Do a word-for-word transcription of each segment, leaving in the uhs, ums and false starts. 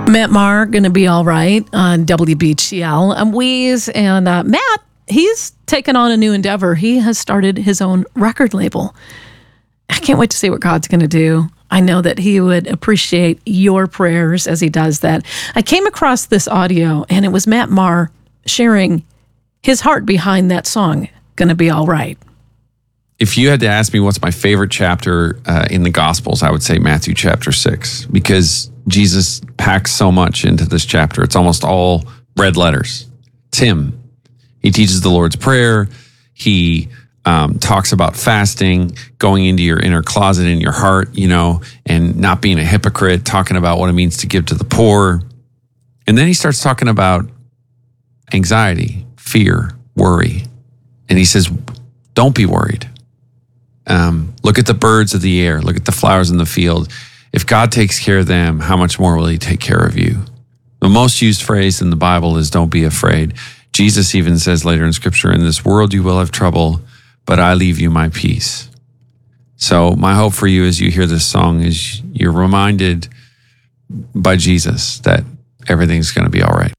Matt Maher, going to be all right on W B G L. I'm Weeze, and uh, Matt, he's taken on a new endeavor. He has started his own record label. I can't wait to see what God's going to do. I know that he would appreciate your prayers as he does that. I came across this audio, and it was Matt Maher sharing his heart behind that song, Gonna Be All Right. If you had to ask me what's my favorite chapter uh, in the Gospels, I would say Matthew chapter six, because Jesus packs so much into this chapter. It's almost all red letters. It's him. He teaches the Lord's Prayer. He um, talks about fasting, going into your inner closet in your heart, you know, and not being a hypocrite, talking about what it means to give to the poor. And then he starts talking about anxiety, fear, worry. And he says, don't be worried. Um, look at the birds of the air. Look at the flowers in the field. If God takes care of them, how much more will he take care of you? The most used phrase in the Bible is don't be afraid. Jesus even says later in Scripture, in this world you will have trouble, but I leave you my peace. So my hope for you as you hear this song is you're reminded by Jesus that everything's going to be all right.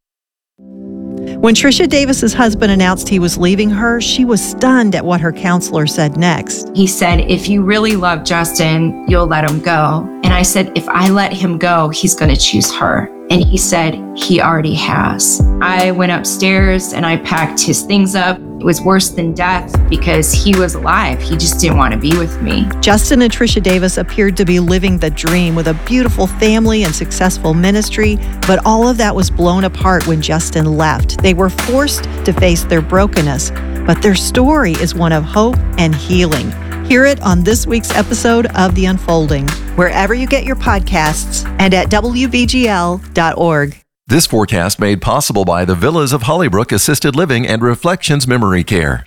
When Trisha Davis's husband announced he was leaving her, she was stunned at what her counselor said next. He said, if you really love Justin, you'll let him go. And I said, if I let him go, he's going to choose her. And he said, he already has. I went upstairs and I packed his things up. It was worse than death because he was alive. He just didn't want to be with me. Justin and Trisha Davis appeared to be living the dream with a beautiful family and successful ministry, but all of that was blown apart when Justin left. They were forced to face their brokenness, but their story is one of hope and healing. Hear it on this week's episode of The Unfolding, wherever you get your podcasts and at W B G L dot org. This forecast made possible by the Villas of Hollybrook Assisted Living and Reflections Memory Care.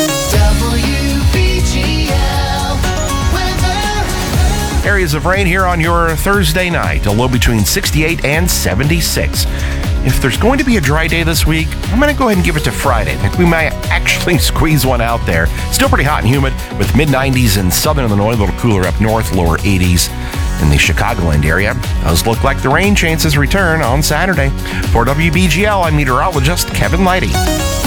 W B G L weather. Areas of rain here on your Thursday night, a low between sixty-eight and seventy-six. If there's going to be a dry day this week, I'm going to go ahead and give it to Friday. I think we might actually squeeze one out there. Still pretty hot and humid with mid nineties in southern Illinois, a little cooler up north, lower eighties in the Chicagoland area. Does look like the rain chances return on Saturday. For W B G L, I'm meteorologist Kevin Lighty.